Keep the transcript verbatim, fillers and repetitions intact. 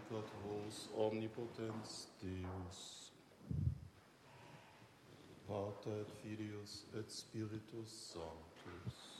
Magnificat vos omnipotens Deus, Pater et Filius et Spiritus Sanctus.